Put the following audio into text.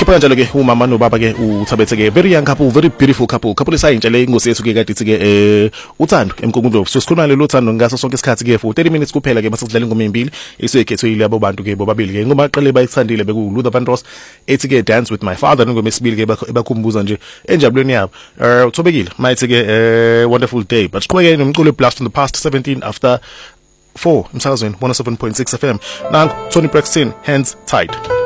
sikhipha kanjalo ke umama nobaba ke uThabethe ke very young couple, very beautiful couple esayintsha le ingosi yethu ke kade ithi ke uthando emkungundlovu. So sikhuluma lelo uthando ngaso sonke isikhathi ke for 30 minutes kuphela ke mase sidlala ingoma embili esekhethwe labo bantu ke bobabili ke ngoma aqele bayithandile beku Luther Vandross ethi ke dance with my father ngoma esibili ke ebakhumbuza nje enjabulweni yabo. Uthobekile mayithi ke wonderful day, but siqhubeke nomculo blast from the past 17 after 4 emsakazweni 107.6 FM. Nangu Tony Braxton, hands tied.